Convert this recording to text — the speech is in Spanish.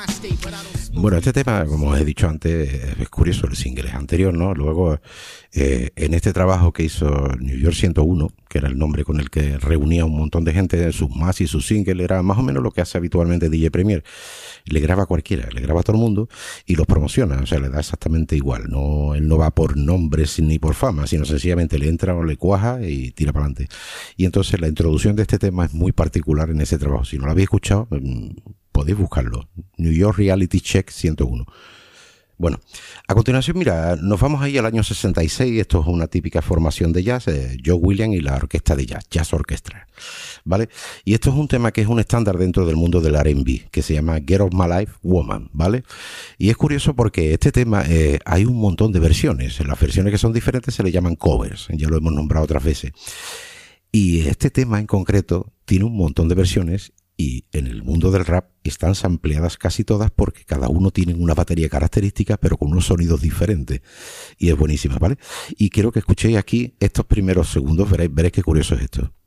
Bueno, este tema, como os he dicho antes, es curioso, el single es anterior, ¿no? Luego, en este trabajo que hizo New York 101, que era el nombre con el que reunía un montón de gente, sus más y sus singles, era más o menos lo que hace habitualmente DJ Premier. Le graba a cualquiera, le graba a todo el mundo y los promociona, o sea, le da exactamente igual. No, él no va por nombres ni por fama, sino sencillamente le entra o le cuaja y tira para adelante. Y entonces la introducción de este tema es muy particular en ese trabajo. Si no lo habéis escuchado, podéis buscarlo. New York Reality Check 101. Bueno, a continuación, mira, nos vamos ahí al año 66. Esto es una típica formación de jazz, Joe Williams y la orquesta de jazz, Jazz Orchestra, ¿vale? Y esto es un tema que es un estándar dentro del mundo del R&B, que se llama Get Off My Life, Woman, ¿vale? Y es curioso porque este tema hay un montón de versiones. Las versiones que son diferentes se le llaman covers, ya lo hemos nombrado otras veces. Y este tema en concreto tiene un montón de versiones. Y en el mundo del rap están sampleadas casi todas porque cada uno tiene una batería característica pero con unos sonidos diferentes. Y es buenísima, ¿vale? Y quiero que escuchéis aquí estos primeros segundos, veréis qué curioso es esto.